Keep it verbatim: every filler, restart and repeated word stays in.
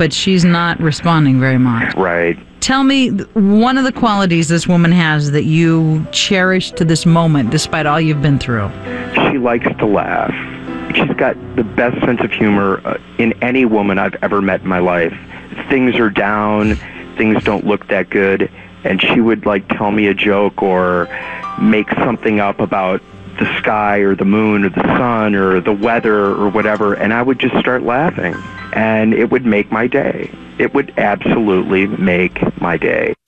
but she's not responding very much. Right. Tell me one of the qualities this woman has that you cherish to this moment, despite all you've been through. She likes to laugh. She's got the best sense of humor uh, in any woman I've ever met in my life. Things are down, things don't look that good, and she would like tell me a joke or make something up about the sky or the moon or the sun or the weather or whatever, and I would just start laughing, and it would make my day. It would absolutely make my day.